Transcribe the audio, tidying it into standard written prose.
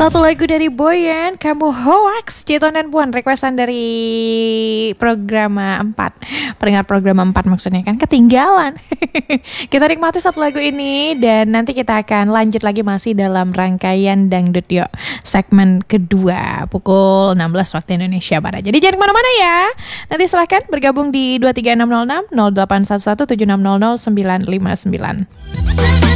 Satu lagu dari Boyan, Kamu Hoax, Citon dan Puan, requestan dari program 4. Pendengar program 4 maksudnya kan, ketinggalan. Kita nikmati satu lagu ini dan nanti kita akan lanjut lagi masih dalam rangkaian Dangdut Yuk segmen kedua pukul 16 waktu Indonesia Barat. Jadi jangan kemana-mana ya. Nanti silahkan bergabung di 23606 0811 7600 959.